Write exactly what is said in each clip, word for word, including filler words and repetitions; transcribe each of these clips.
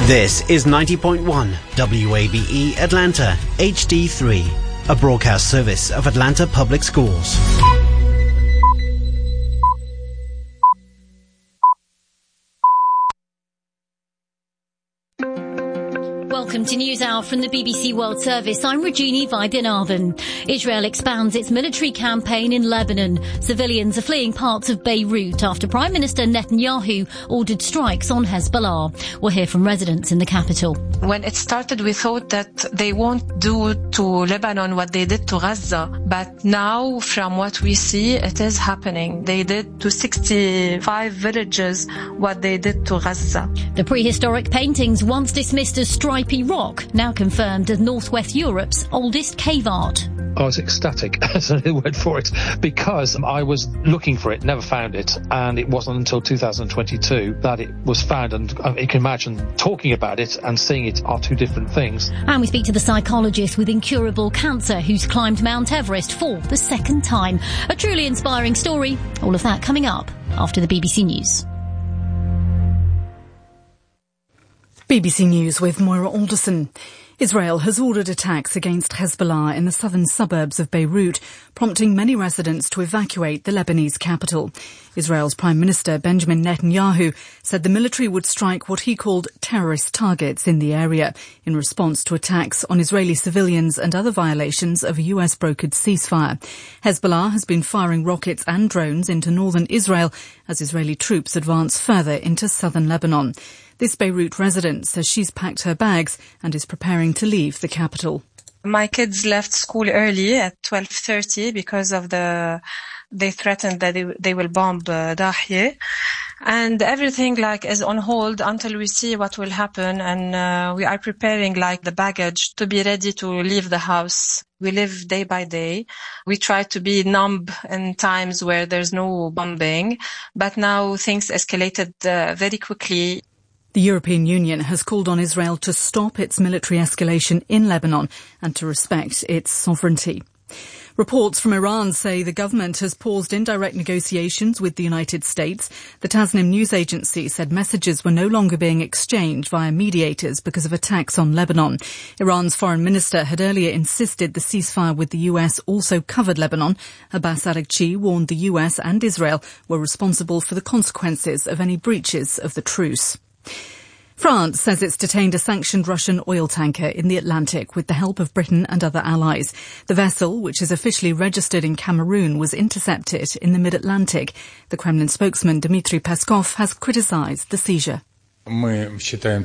This is ninety point one W A B E Atlanta H D three, a broadcast service of Atlanta Public Schools. Welcome to NewsHour from the B B C World Service. I'm Regina Vaidyanathan. Israel expands its military campaign in Lebanon. Civilians are fleeing parts of Beirut after Prime Minister Netanyahu ordered strikes on Hezbollah. We'll hear from residents in the capital. When it started, we thought that they won't do to Lebanon what they did to Gaza. But now, from what we see, it is happening. They did to sixty-five villages what they did to Gaza. The prehistoric paintings once dismissed as stripy rock, now confirmed as Northwest Europe's oldest cave art. I was ecstatic, that's the word for it, because I was looking for it, never found it, and it wasn't until two thousand twenty-two that it was found, and you can imagine talking about it and seeing it are two different things. And we speak to the psychologist with incurable cancer who's climbed Mount Everest for the second time. A truly inspiring story. All of that coming up after the B B C News. B B C News with Moira Alderson. Israel has ordered attacks against Hezbollah in the southern suburbs of Beirut, prompting many residents to evacuate the Lebanese capital. Israel's Prime Minister Benjamin Netanyahu said the military would strike what he called terrorist targets in the area in response to attacks on Israeli civilians and other violations of a U S-brokered ceasefire. Hezbollah has been firing rockets and drones into northern Israel as Israeli troops advance further into southern Lebanon. This Beirut resident says she's packed her bags and is preparing to leave the capital. My kids left school early at twelve thirty because of the, they threatened that they, they will bomb uh, Dahye. And everything like is on hold until we see what will happen. And uh, we are preparing like the baggage to be ready to leave the house. We live day by day. We try to be numb in times where there's no bombing. But now things escalated uh, very quickly. The European Union has called on Israel to stop its military escalation in Lebanon and to respect its sovereignty. Reports from Iran say the government has paused indirect negotiations with the United States. The Tasnim news agency said messages were no longer being exchanged via mediators because of attacks on Lebanon. Iran's foreign minister had earlier insisted the ceasefire with the U S also covered Lebanon. Abbas Araghchi warned the U S and Israel were responsible for the consequences of any breaches of the truce. France says it's detained a sanctioned Russian oil tanker in the Atlantic with the help of Britain and other allies. The vessel, which is officially registered in Cameroon, was intercepted in the mid-Atlantic. The Kremlin spokesman Dmitry Peskov has criticised the seizure. We consider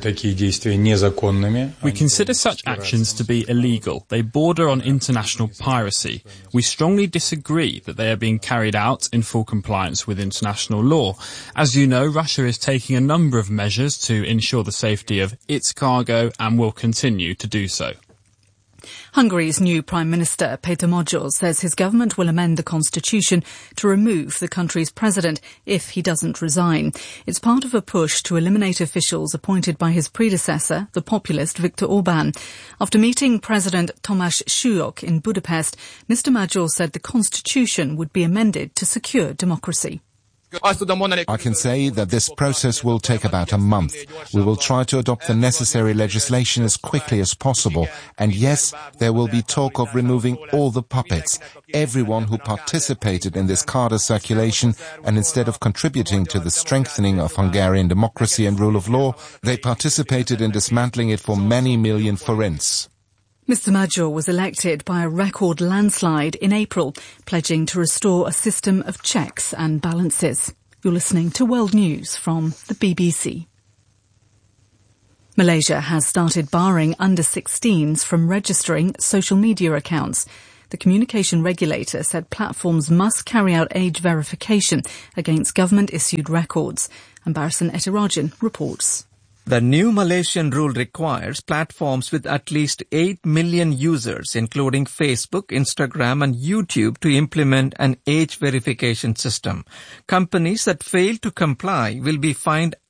such actions to be illegal. They border on international piracy. We strongly disagree that they are being carried out in full compliance with international law. As you know, Russia is taking a number of measures to ensure the safety of its cargo and will continue to do so. Hungary's new Prime Minister, Péter Magyar, says his government will amend the constitution to remove the country's president if he doesn't resign. It's part of a push to eliminate officials appointed by his predecessor, the populist Viktor Orban. After meeting President Tomáš Suyok in Budapest, Mister Magyar said the constitution would be amended to secure democracy. I can say that this process will take about a month. We will try to adopt the necessary legislation as quickly as possible. And yes, there will be talk of removing all the puppets, everyone who participated in this Carter circulation, and instead of contributing to the strengthening of Hungarian democracy and rule of law, they participated in dismantling it for many million forints. Mister Magyar was elected by a record landslide in April, pledging to restore a system of checks and balances. You're listening to World News from the B B C. Malaysia has started barring under sixteens from registering social media accounts. The communication regulator said platforms must carry out age verification against government-issued records. And Barasan Etirajan reports. The new Malaysian rule requires platforms with at least eight million users, including Facebook, Instagram and YouTube, to implement an age verification system. Companies that fail to comply will be fined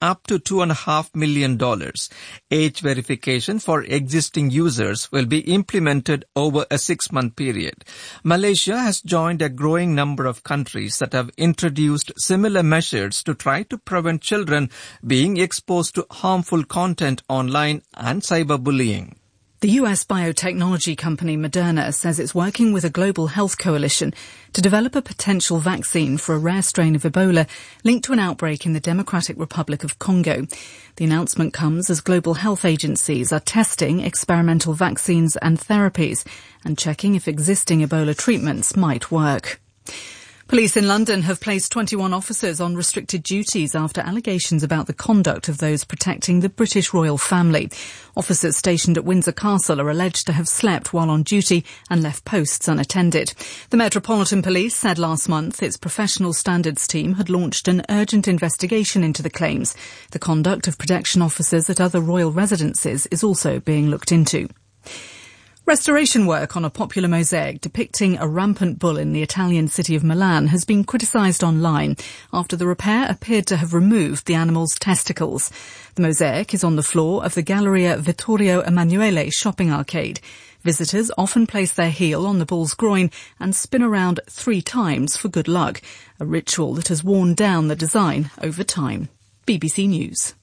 up to two and a half million dollars. Age verification for existing users will be implemented over a six-month period. Malaysia has joined a growing number of countries that have introduced similar measures to try to prevent children being exposed to harmful content online and cyberbullying. The U S biotechnology company Moderna says it's working with a global health coalition to develop a potential vaccine for a rare strain of Ebola linked to an outbreak in the Democratic Republic of Congo. The announcement comes as global health agencies are testing experimental vaccines and therapies and checking if existing Ebola treatments might work. Police in London have placed twenty-one officers on restricted duties after allegations about the conduct of those protecting the British royal family. Officers stationed at Windsor Castle are alleged to have slept while on duty and left posts unattended. The Metropolitan Police said last month its professional standards team had launched an urgent investigation into the claims. The conduct of protection officers at other royal residences is also being looked into. Restoration work on a popular mosaic depicting a rampant bull in the Italian city of Milan has been criticised online after the repair appeared to have removed the animal's testicles. The mosaic is on the floor of the Galleria Vittorio Emanuele shopping arcade. Visitors often place their heel on the bull's groin and spin around three times for good luck, a ritual that has worn down the design over time. B B C News.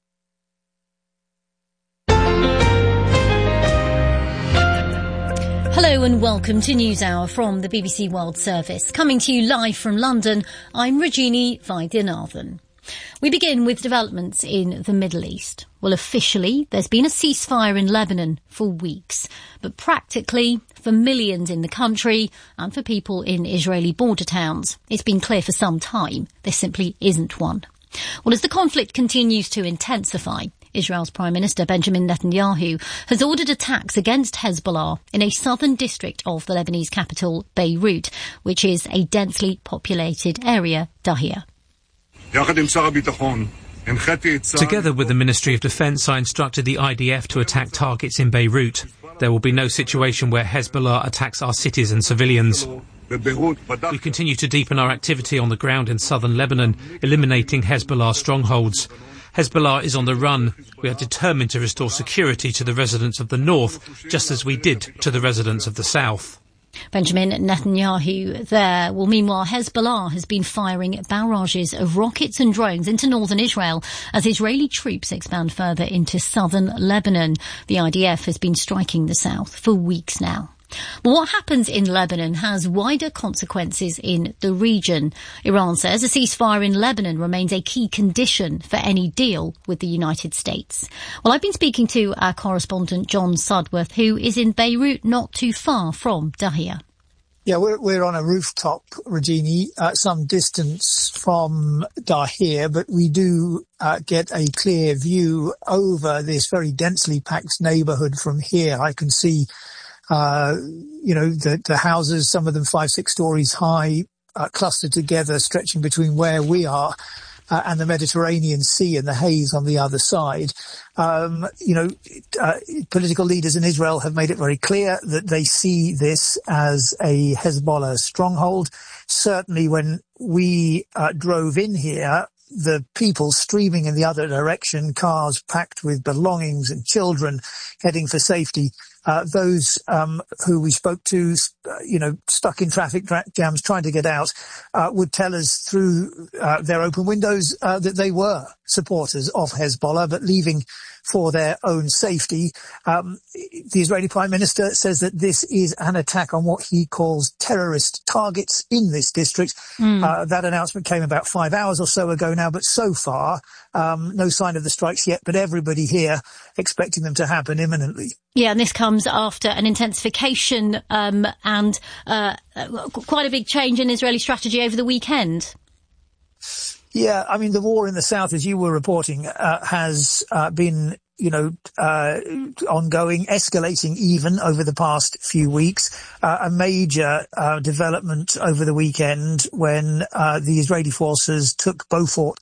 Hello and welcome to NewsHour from the B B C World Service. Coming to you live from London, I'm Rajini Vaidyanathan. We begin with developments in the Middle East. Well, officially, there's been a ceasefire in Lebanon for weeks. But practically, for millions in the country and for people in Israeli border towns, it's been clear for some time there simply isn't one. Well, as the conflict continues to intensify, Israel's Prime Minister Benjamin Netanyahu has ordered attacks against Hezbollah in a southern district of the Lebanese capital, Beirut, which is a densely populated area, Dahia. Together with the Ministry of Defence, I instructed the I D F to attack targets in Beirut. There will be no situation where Hezbollah attacks our cities and civilians. We continue to deepen our activity on the ground in southern Lebanon, eliminating Hezbollah strongholds. Hezbollah is on the run. We are determined to restore security to the residents of the north, just as we did to the residents of the south. Benjamin Netanyahu there. Well, meanwhile, Hezbollah has been firing barrages of rockets and drones into northern Israel as Israeli troops expand further into southern Lebanon. The I D F has been striking the south for weeks now. But what happens in Lebanon has wider consequences in the region. Iran says a ceasefire in Lebanon remains a key condition for any deal with the United States. Well, I've been speaking to our correspondent John Sudworth, who is in Beirut, not too far from Dahia. Yeah, we're, we're on a rooftop, Regini, uh, some distance from Dahia, but we do uh, get a clear view over this very densely packed neighbourhood from here. I can see Uh, you know, the, the houses, some of them five, six stories high, uh, clustered together, stretching between where we are uh, and the Mediterranean Sea and the haze on the other side. Um, you know, uh, political leaders in Israel have made it very clear that they see this as a Hezbollah stronghold. Certainly when we uh, drove in here, the people streaming in the other direction, cars packed with belongings and children heading for safety. Uh, those um, who we spoke to, uh, you know, stuck in traffic jams trying to get out, uh, would tell us through uh, their open windows uh, that they were supporters of Hezbollah, but leaving for their own safety. Um, the Israeli Prime Minister says that this is an attack on what he calls terrorist targets in this district. Mm. Uh, that announcement came about five hours or so ago now, but so far, um, no sign of the strikes yet, but everybody here expecting them to happen imminently. Yeah, and this comes after an intensification um, and uh, quite a big change in Israeli strategy over the weekend. Yeah, I mean, the war in the south, as you were reporting, uh, has uh, been, you know, uh, ongoing, escalating even over the past few weeks. Uh, a major uh, development over the weekend when uh, the Israeli forces took Beaufort